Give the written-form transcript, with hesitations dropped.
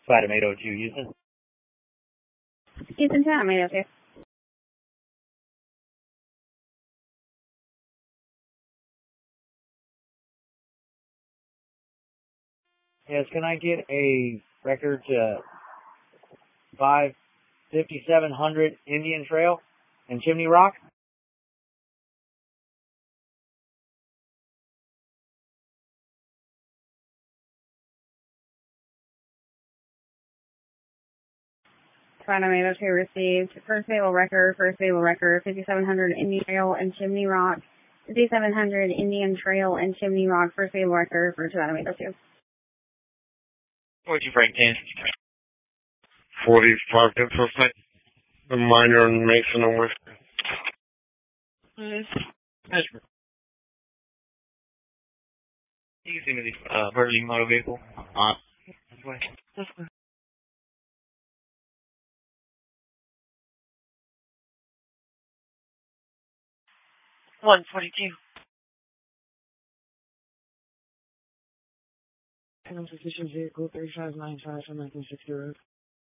Item 802, Houston. Houston, Item 802. Yes, can I get a record to 5700 Indian Trail in Chimney Rock? Item 802 received. First available record, 5700 Indian Trail and Chimney Rock. 5700 Indian Trail and Chimney Rock, first available record for Item 802. 42 Frank 10. 45 10 suspect. The minor and Mason and West. Measurement. You can see me the Burley motor vehicle. This way. This way. 142. Position vehicle 3595 from 1960 Road.